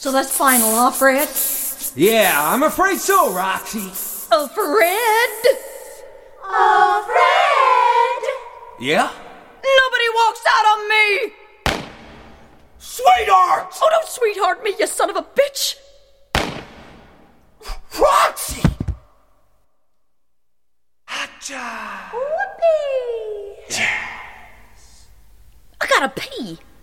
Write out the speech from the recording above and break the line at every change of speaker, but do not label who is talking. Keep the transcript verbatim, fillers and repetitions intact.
So that's final, huh, Fred?
Yeah, I'm afraid so, Roxy.
Oh, Fred!
Oh, Fred!
Yeah?
Nobody walks out on me!
Sweetheart!
Oh, don't sweetheart me, you son of a bitch!
Roxy! Hacha!
Whoopee!
I gotta pee.